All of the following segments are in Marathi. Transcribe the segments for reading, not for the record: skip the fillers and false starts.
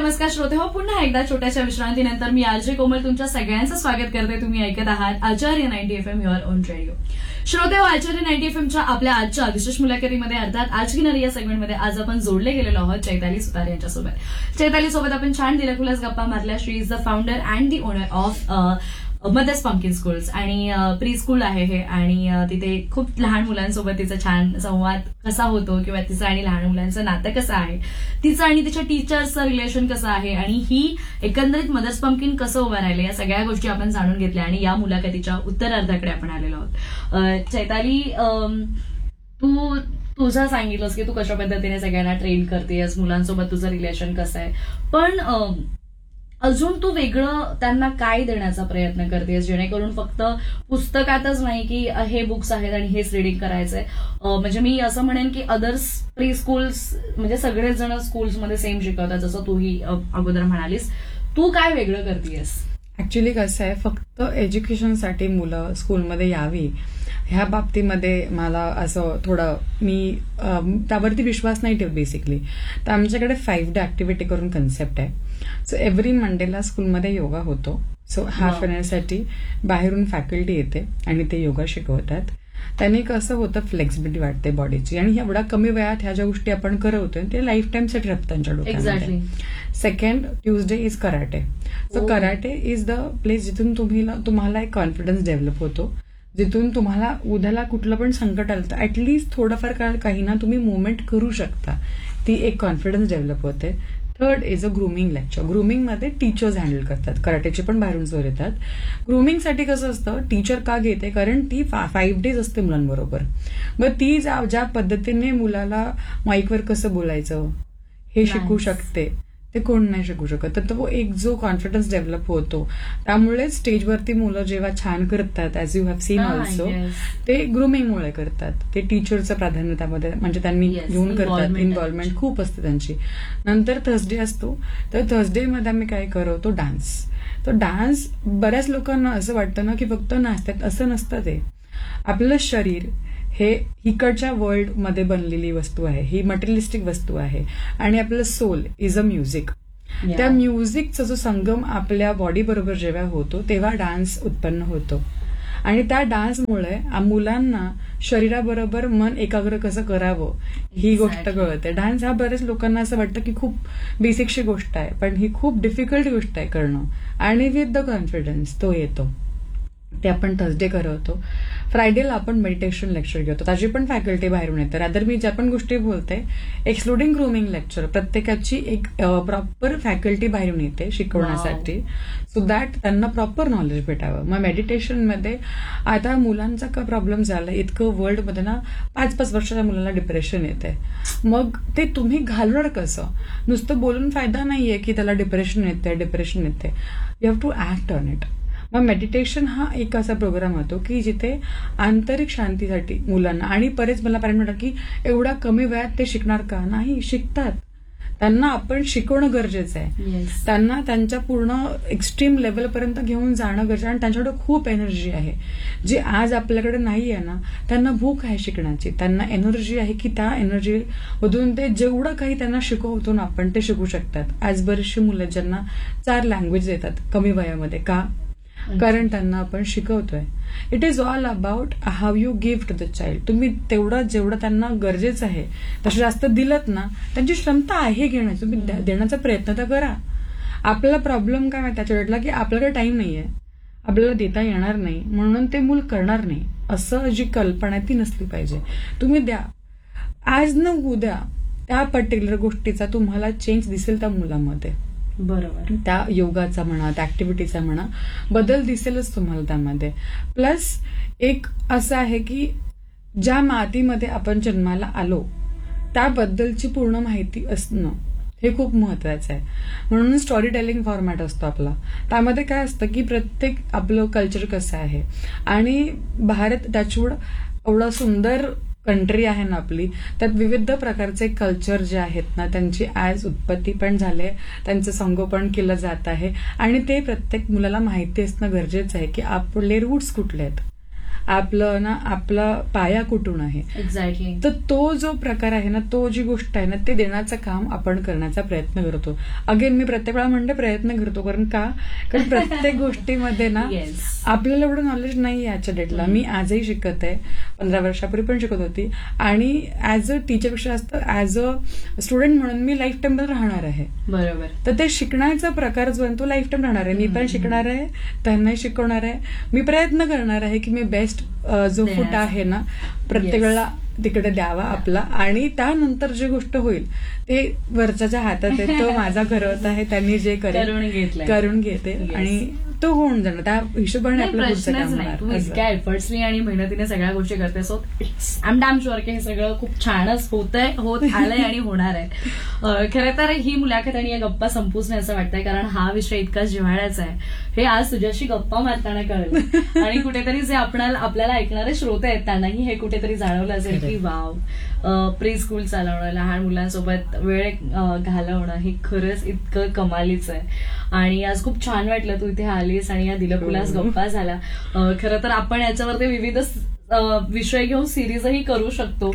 नमस्कार श्रोते हो, पुन्हा एकदा छोट्याशा विश्रांतीनंतर मी आरजे कोमल तुमच्या सगळ्यांचं स्वागत करते. तुम्ही ऐकत आहात आचार्य 90 FM युअर ओन रेडिओ. श्रोते हो, आचार्य 90 FMच्या आपल्या आजच्या विशेष मुलाखतीमध्ये अर्थात आज की नरी या सेगमेंटमध्ये आज आपण जोडले गेलेलो आहोत चैताली सुतार यांच्यासोबत. चैताली सोबत आपण छान दिलखुलास गप्पा मारल्या. शी is the founder and the owner of mother's pumpkin schools आणि प्री स्कूल आहे हे, आणि तिथे खूप लहान मुलांसोबत तिचा छान संवाद कसा होतो किंवा तिचं आणि लहान मुलांचं नातं कसं आहे, तिचं आणि तिच्या टीचर्सचं रिलेशन कसं आहे, आणि ही एकंदरीत मदर्स पंपकिन कसं उभं राहिलं, या सगळ्या गोष्टी आपण जाणून घेतल्या आणि या मुलाखतीच्या उत्तरार्धाकडे आपण आलेलो आहोत. चैताली, तुझं सांगितलंस की तू कशा पद्धतीने सगळ्यांना ट्रेन करतेस, मुलांसोबत तुझं रिलेशन कसं आहे, पण अजून तू वेगळं त्यांना काय देण्याचा प्रयत्न करतेस जेणेकरून फक्त पुस्तकातच नाही की हे बुक्स आहेत आणि हेच रिडिंग करायचंय. म्हणजे मी असं म्हणेन की अदर्स प्री स्कूल्स म्हणजे सगळेच जण स्कूल्समध्ये सेम शिकवतात, जसं तूही अगोदर म्हणालीस. तू काय वेगळं करतेस? ऍक्च्युली कसं आहे, फक्त एज्युकेशनसाठी मुलं स्कूलमध्ये यावी ह्या बाबतीमध्ये मला असं थोडं मी त्यावरती विश्वास नाही ठेवत बेसिकली. तर आमच्याकडे 5 डे ऍक्टिव्हिटी करून कन्सेप्ट आहे. सो एव्हरी मंडेला स्कूलमध्ये योगा होतो. सो हाफ एन साठी बाहेरून फॅकल्टी येते आणि ते योगा शिकवतात. त्याने कसं होतं, फ्लेक्सिबिलिटी वाटते बॉडीची, आणि एवढा कमी वयात ह्या ज्या गोष्टी आपण करवतोय ते लाईफ टाईमसाठी राहतात त्यांच्या डोक्यामध्ये. Second, Tuesday is karate. So karate is the place जिथून तुम्हाला एक कॉन्फिडन्स डेव्हलप होतो, जिथून तुम्हाला उद्याला कुठलं पण संकट आलं तर ऍटलिस्ट थोडंफार काही ना तुम्ही मुवमेंट करू शकता. ती एक कॉन्फिडन्स डेव्हलप होते. Third is a grooming lecture. ग्रूमिंगमध्ये teachers handle करतात, कराटेचे पण बाहेरून सर येतात. ग्रूमिंगसाठी कसं असतं, टीचर का घेते, कारण ती 5 डेज असते मुलांबरोबर. मग ती ज्या पद्धतीने मुलाला माईकवर कसं बोलायचं हे शिकू शकते, ते कोण नाही शिकू शकत. तर तो एक जो कॉन्फिडन्स डेव्हलप होतो, त्यामुळे स्टेजवरती मुलं जेव्हा छान करतात, as you have seen also, ते ग्रूमिंगमुळे करतात. ते टीचरचं प्राधान्य त्यामध्ये म्हणजे त्यांनी घेऊन करतात, इन्व्हॉल्वमेंट खूप असते त्यांची. नंतर थर्सडे असतो, तर थर्सडेमध्ये आम्ही काय करवतो, डान्स. तो डान्स बऱ्याच लोकांना असं वाटतं ना की फक्त नाचतात, असं नसतं. ते आपलं शरीर हे इकडच्या वर्ल्डमध्ये बनलेली वस्तू आहे, ही मटेरियलिस्टिक वस्तू आहे, आणि आपलं सोल इज अ म्युझिक. त्या म्युझिकचा जो संगम आपल्या बॉडी बरोबर जेव्हा होतो तेव्हा डान्स उत्पन्न होतो, आणि त्या डान्समुळे मुलांना शरीराबरोबर मन एकाग्र कसं करावं ही गोष्ट कळते. डान्स हा बऱ्याच लोकांना असं वाटतं की खूप बेसिकशी गोष्ट आहे, पण ही खूप डिफिकल्ट गोष्ट आहे करणं, आणि विथ द कॉन्फिडन्स तो येतो. ते आपण थर्सडे करवतो. फ्रायडेला आपण मेडिटेशन लेक्चर घेतो, त्याची पण फॅकल्टी बाहेरून येते. रादर मी ज्या पण गोष्टी बोलते एक्सक्लुडिंग ग्रूमिंग लेक्चर, प्रत्येकाची एक प्रॉपर फॅकल्टी बाहेरून येते शिकवण्यासाठी, सो दॅट त्यांना प्रॉपर नॉलेज भेटावं. मग मेडिटेशनमध्ये आता मुलांचा का प्रॉब्लेम झाला, इतकं वर्ल्डमध्ये ना 5-5 वर्षाच्या मुलांना डिप्रेशन येते. मग ते तुम्ही घालवणार कसं? नुसतं बोलून फायदा नाहीये की त्याला डिप्रेशन येते. You have to act on it. मग मेडिटेशन हा एक असा प्रोग्राम होतो की जिथे आंतरिक शांतीसाठी मुलांना, आणि बरेच मला पॅरेंट म्हणतात की एवढा कमी वयात ते शिकणार का? नाही, शिकतात. त्यांना आपण शिकवणं गरजेचं आहे. त्यांना त्यांच्या पूर्ण एक्स्ट्रीम लेवलपर्यंत घेऊन जाणं गरजेचं, आणि त्यांच्याकडे खूप एनर्जी आहे जी आज आपल्याकडे नाही आहे ना. त्यांना भूक आहे शिकण्याची, त्यांना एनर्जी आहे की त्या एनर्जी मधून ते जेवढं काही त्यांना शिकवतो ना आपण ते शिकू शकतात. आज बरीचशी मुलं ज्यांना 4 लँग्वेज येतात कमी वयामध्ये, का? कारण त्यांना आपण शिकवतोय. It is all about how you give to the child. तुम्ही तेवढं जेवढं त्यांना गरजेचं आहे तसं जास्त दिलत ना, त्यांची क्षमता आहे घेण्याची, तुम्ही देण्याचा प्रयत्न तर करा. आपला प्रॉब्लेम काय माहिती त्याच्या की आपल्याकडे टाइम नाहीये, आपल्याला देता येणार नाही म्हणून ते मूल करणार नाही, असं जी कल्पना ती नसली पाहिजे. तुम्ही द्या, आज न उद्या त्या पर्टिक्युलर गोष्टीचा तुम्हाला चेंज दिसेल त्या मुलामध्ये. बरोबर. त्या योगाचा म्हणा, त्या ऍक्टिव्हिटीचा म्हणा, बदल दिसेलच तुम्हाला त्यामध्ये. प्लस एक असं आहे की ज्या मातीमध्ये आपण जन्माला आलो त्याबद्दलची पूर्ण माहिती असणं हे खूप महत्वाचं आहे. म्हणून स्टोरी टेलिंग फॉर्मॅट असतो आपला. त्यामध्ये काय असतं की प्रत्येक आपलं कल्चर कसं आहे, आणि भारत टचवूड एवढा सुंदर कंट्री आहे ना आपली, त्यात विविध प्रकारचे कल्चर जे आहेत ना त्यांची आज उत्पत्ती पण झाले, त्यांचं संगोपन केलं जात आहे, आणि ते प्रत्येक मुलाला माहिती असणं गरजेचं आहे की आपले रूट्स कुठले आहेत. आपला पाया कुठून आहे. एक्झॅक्टली. तर तो जो प्रकार आहे ना, तो जी गोष्ट आहे ना, ते देण्याचं काम आपण करण्याचा प्रयत्न करतो. अगेन मी प्रत्येक वेळा म्हणते प्रयत्न करतो, कारण प्रत्येक गोष्टीमध्ये ना आपल्याला एवढं नॉलेज नाही आजच्या डेटला. मी आजही शिकत आहे, 15 वर्षापूर्वी पण शिकत होती, आणि ऍज अ टीचरपेक्षा जास्त ऍज अ स्टुडंट म्हणून मी लाईफ टाईम राहणार आहे. बरोबर. तर ते शिकण्याचा प्रकार जो आहे तो लाईफ टाईम राहणार आहे. मी पण शिकणार आहे, त्यांनाही शिकवणार आहे. मी प्रयत्न करणार आहे की मी बेस्ट जो फूट आहे ना प्रत्येक वेळेला तिकडे द्यावा आपला, आणि त्यानंतर जी गोष्ट होईल ते वरच्याच्या हातात आहे. तो माझा करत आहे, त्यांनी जे करून घेते आणि तो होऊन जाणार. त्या हिशोबाने आपलं पुढचं काम होणार. तू इतक्या एफर्ट्सनी आणि मेहनतीने सगळ्या गोष्टी करते, so I am damn sure की हे सगळं खूप छानच होत आलंय आणि होणार आहे. खरं तर ही मुलाखत आणि या गप्पा संपूच नाही असं वाटतंय, कारण हा विषय इतका जिव्हाळ्याचा आहे हे आज तुझ्याशी गप्पा मारताना कळलं, आणि कुठेतरी जे आपल्याला ऐकणारे श्रोते आहेत त्यांनाही हे कुठेतरी जाणवलं असेल की वाव, प्री स्कूल चालवणं, लहान मुलांसोबत वेळ घालवणं हे खरंच इतकं कमालीच आहे. आणि आज खूप छान वाटलं तू इथे आलीस आणि या दिलखुलास गप्पा झाला. खरं तर आपण याच्यावरती विविध विषय घेऊन सिरीजही करू शकतो,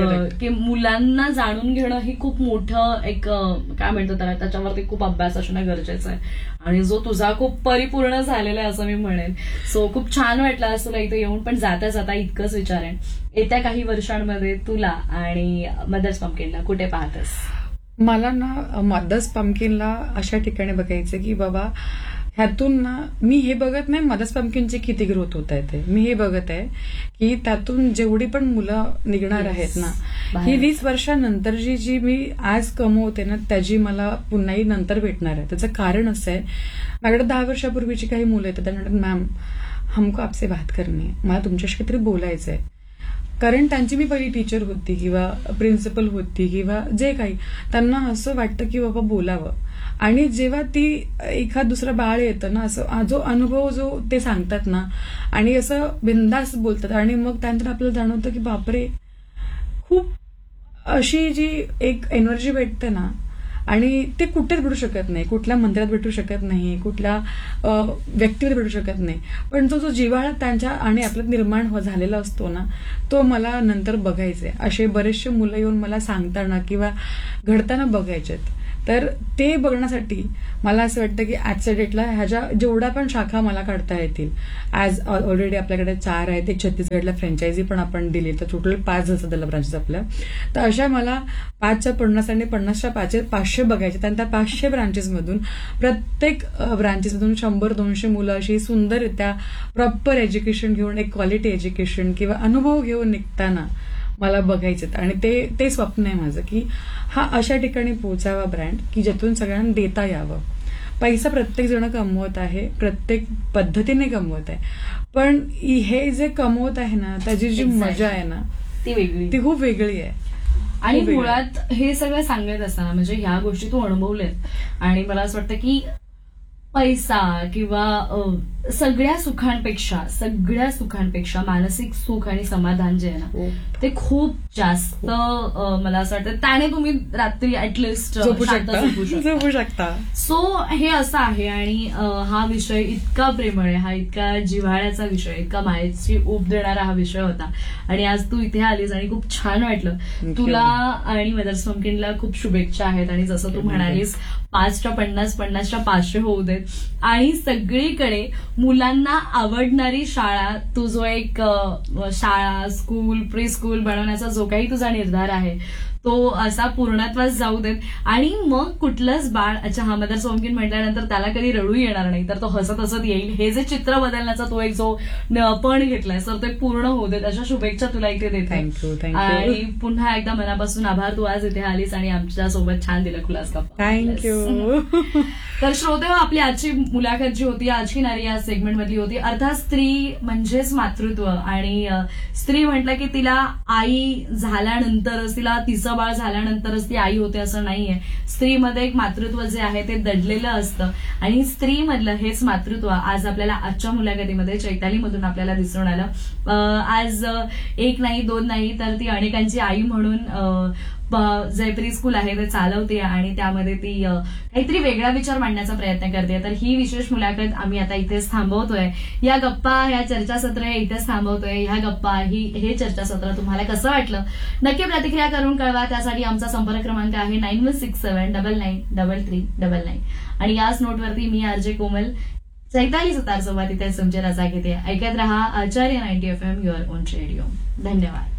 की मुलांना जाणून घेणं ही खूप मोठं एक काय म्हणतो त्याच्यावरती खूप अभ्यास असणं गरजेचं आहे, आणि जो तुझा खूप परिपूर्ण झालेला आहे असं मी म्हणेन. सो खूप छान वाटलं आज तुला इथे येऊन. पण जाता जाता इतकंच विचारेन, येत्या काही वर्षांमध्ये तुला आणि मदर्स पंपकिनला कुठे पाहतेस? मला ना मदर्स पंपकिनला अशा ठिकाणी बघायचं की बाबा ह्यातून ना मी हे बघत नाही मदर्स पंपकिनची किती ग्रोथ होत आहे, ते मी हे बघत आहे की त्यातून जेवढी पण मुलं निघणार आहेत ना, ही 20 वर्षानंतर जी मी आज कमवते ना त्याची मला पुन्हाही नंतर भेटणार आहे. त्याचं कारण असं आहे, माझ्याकडे 10 वर्षापूर्वीची काही मुलं येतात, त्या म्हणतात मॅम हमको आपसे बात करनी है, मला तुमच्याशी काहीतरी बोलायचं आहे. कारण त्यांची मी पहिली टीचर होती किंवा प्रिन्सिपल होती किंवा जे काही, त्यांना असं वाटतं की बाबा बोलावं. आणि जेव्हा ती एखाद दुसरं बाळ येतं ना, असं जो अनुभव जो ते सांगतात ना, आणि असं बिंदास बोलतात, आणि मग त्यानंतर आपल्याला जाणवतं की बापरे, खूप अशी जी एक एनर्जी भेटते ना, आणि ते कुठेच भेटू शकत नाही, कुठल्या मंदिरात भेटू शकत नाही, कुठल्या व्यक्तीवर भेटू शकत नाही. पण जो जिव्हाळा त्यांच्या आणि आपल्यात निर्माण झालेला असतो ना, तो मला नंतर बघायचे. असे बरेचसे मुलं येऊन मला सांगताना किंवा घडताना बघायचेत. तर ते बघण्यासाठी मला असं वाटतं की आजच्या डेटला ह्याच्या जेवढ्या पण शाखा मला काढता येतील, ॲज ऑलरेडी आपल्याकडे 4 आहेत, एक छत्तीसगडला फ्रँचायझी पण आपण दिली, तर टोटल 5 झालं त्याला ब्रांचेस आपल्या. तर अशा मला 5च्या 50 आणि 50च्या 500 बघायचे, आणि त्या 500 ब्रांचेसमधून प्रत्येक ब्रांचेसमधून 100-200 मुलं अशी सुंदररित्या प्रॉपर एज्युकेशन घेऊन, एक क्वालिटी एज्युकेशन किंवा अनुभव घेऊन निघताना मला बघायचं. आणि ते स्वप्न आहे माझं की हा अशा ठिकाणी पोहोचावा ब्रँड की ज्यातून सगळ्यांना देता यावं. पैसा प्रत्येक जण कमवत आहे, प्रत्येक पद्धतीने कमवत आहे, पण हे जे कमवत आहे ना त्याची जी मजा आहे ना ती खूप वेगळी आहे. आणि मुळात हे सगळं सांगत असताना म्हणजे ह्या गोष्टी तू अनुभवल्यात, आणि मला असं वाटतं की पैसा किंवा सगळ्या सुखांपेक्षा मानसिक सुख आणि समाधान जे आहे ना ते खूप जास्त मला असं वाटतं त्याने तुम्ही रात्री ऍटलिस्ट झोपू शकता. सो हे असं आहे, आणि हा विषय इतका प्रेमळ आहे, हा इतका जिव्हाळ्याचा विषय, इतका मायेची ऊब देणारा हा विषय होता, आणि आज तू इथे आलीस आणि खूप छान वाटलं. तुला आणि मदर्स पंपकिनला खूप शुभेच्छा आहेत, आणि जसं तू म्हणालीस 5च्या 50, 50च्या 500 होऊ देत, आणि सगळीकडे मुलांना आवडणारी शाळा, तू जो एक शाळा, स्कूल, प्री स्कूल बनवण्याचा जो काही तुझा निर्धार आहे तो असा पूर्णत्वास जाऊ देत. आणि मग कुठलंच बाळ, अच्छा हा मदर्स पंपकिन म्हटल्यानंतर त्याला कधी रडू येणार नाही, तर तो हसत हसत येईल. हे जे चित्र बदलण्याचा तो एक जो पण घेतलाय तर ते पूर्ण होऊ देत, अशा शुभेच्छा तुला इथे देते. आणि पुन्हा एकदा मनापासून आभार, तू आज इथे आलीस आणि आमच्यासोबत छान दिलखुलास गप्पा. थँक्यू. तर श्रोतेहो, आपली आजची मुलाखत जी होती, आज की नारी या सेगमेंट मधली होती. अर्थात स्त्री म्हणजेच मातृत्व, आणि स्त्री म्हटलं की तिला आई झाल्यानंतरच, तिला तिचं बाळ झाल्यानंतरच ती आई होते असं नाहीये. स्त्रीमध्ये एक मातृत्व जे आहे ते दडलेलं असतं, आणि स्त्रीमधलं हेच मातृत्व आज आपल्याला आजच्या मुलाखतीमध्ये चैतालीमधून आपल्याला दिसून आलं. आज 1 नाही 2 नाही तर ती अनेकांची आई म्हणून जे प्री स्कूल आहे ते चालवते आणि त्यामध्ये ती काहीतरी वेगळा विचार मांडण्याचा प्रयत्न करते. तर ही विशेष मुलाखत आम्ही आता इथेच थांबवतोय. या गप्पा, ह्या चर्चासत्र हे इथेच थांबवतोय. ह्या गप्पा, हे चर्चासत्र तुम्हाला कसं वाटलं नक्की प्रतिक्रिया करून कळवा. त्यासाठी आमचा संपर्क क्रमांक आहे 9167993399. आणि याच नोटवरती मी आरजे कोमल चैताली सुतार सोबत इथे तुमची रजा घेते. ऐकत रहा आचार्य 90 FM युअर ओन रेडिओ. धन्यवाद.